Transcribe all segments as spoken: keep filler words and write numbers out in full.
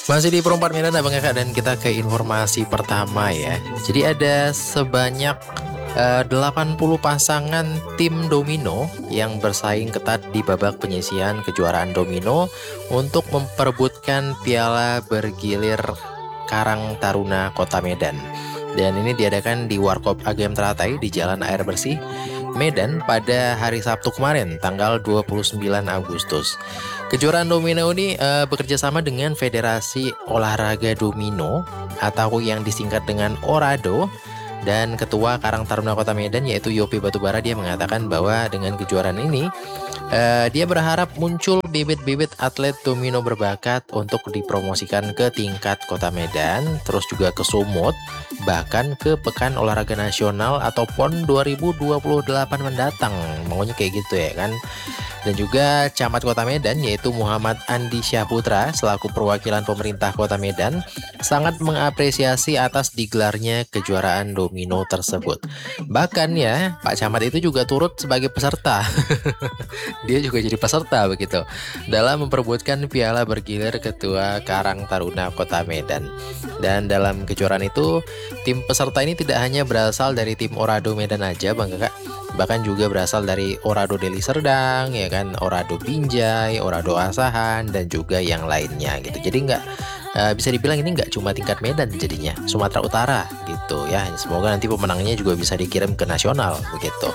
Masih di Perempat Medan Abang Kakak, dan kita ke informasi pertama ya. Jadi ada sebanyak eh, delapan puluh pasangan tim domino yang bersaing ketat di babak penyisihan kejuaraan domino untuk memperebutkan piala bergilir Karang Taruna Kota Medan. Dan ini diadakan di Warkop A G M Teratai di Jalan Air Bersih, Medan pada hari Sabtu kemarin, tanggal dua puluh sembilan Agustus. Kejuaraan domino ini uh, bekerja sama dengan Federasi Olahraga Domino atau yang disingkat dengan ORADO, dan Ketua Karang Taruna Kota Medan yaitu Yopi Batubara, dia mengatakan bahwa dengan kejuaraan ini uh, dia berharap muncul bibit-bibit atlet domino berbakat untuk dipromosikan ke tingkat Kota Medan, terus juga ke Sumut, bahkan ke Pekan Olahraga Nasional atau PON dua ribu dua puluh delapan mendatang. Maunya kayak gitu ya kan. Dan juga Camat Kota Medan yaitu Muhammad Andi Syahputra selaku perwakilan pemerintah Kota Medan sangat mengapresiasi atas digelarnya kejuaraan domino tersebut. Bahkan ya, Pak Camat itu juga turut sebagai peserta. Dia juga jadi peserta begitu dalam memperebutkan piala bergilir Ketua Karang Taruna Kota Medan. Dan dalam kejuaraan itu, tim peserta ini tidak hanya berasal dari tim Orado Medan aja Bang Kakak, bahkan juga berasal dari Orado Deli Serdang, ya kan, Orado Binjai, Orado Asahan, dan juga yang lainnya gitu. Jadi nggak uh, bisa dibilang ini nggak cuma tingkat Medan, jadinya Sumatera Utara gitu ya. Semoga nanti pemenangnya juga bisa dikirim ke nasional begitu.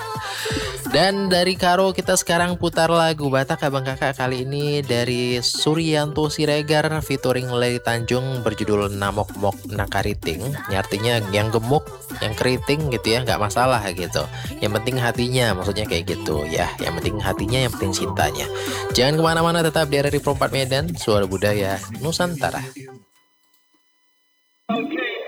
Dan dari Karo kita sekarang putar lagu Batak Abang Kakak, kali ini dari Suryanto Siregar featuring Lely Tanjung berjudul Namok Mok Nakariting. Ini artinya yang gemuk, yang keriting gitu ya, nggak masalah gitu. Yang penting hatinya, maksudnya kayak gitu ya. Yang penting hatinya, yang penting cintanya. Jangan kemana-mana, tetap di R R I Perempat Medan, Suara Budaya Nusantara. Okay.